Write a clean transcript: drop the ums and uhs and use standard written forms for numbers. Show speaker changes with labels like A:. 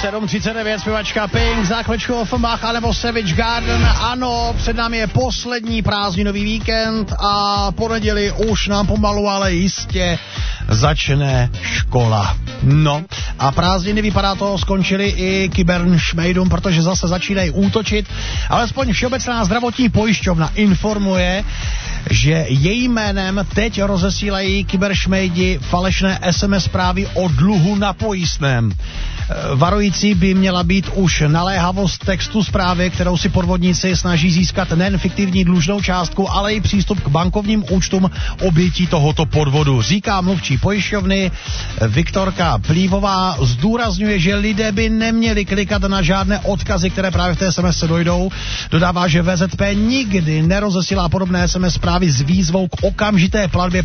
A: 7:39, zpěvačka Pink, Záklečko Offenbach anebo Savage Garden. Ano, před námi je poslední prázdninový víkend a po neděli už nám pomalu, ale jistě začne škola. No a prázdniny, vypadá to, skončily i Kyberšmejdům, protože zase začínají útočit. Alespoň Všeobecná zdravotní pojišťovna informuje, že jejím jménem teď rozesílají kyberšmejdi falešné SMS zprávy o dluhu na pojistném. Varující by měla být už naléhavost textu zprávy, kterou si podvodníci snaží získat nejen fiktivní dlužnou částku, ale i přístup k bankovním účtům obětí tohoto podvodu. Říká mluvčí pojišťovny Viktorka Plívová, zdůrazňuje, že lidé by neměli klikat na žádné odkazy, které právě v té SMS dojdou. Dodává, že VZP nikdy nerozesílá podobné SMS zprávy s výzvou k okamžité platbě